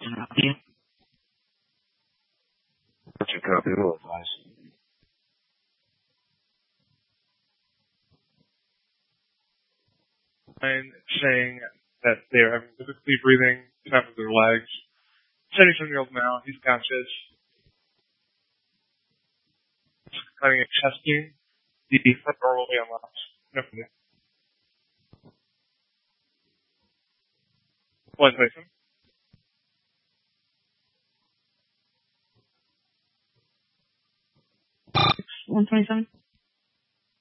Such a copy will advise. Saying that they are having difficulty breathing, top of their legs. 77-year-old male, he's conscious. Having a chest pain. The front door will be unlocked. No further. One person. 127.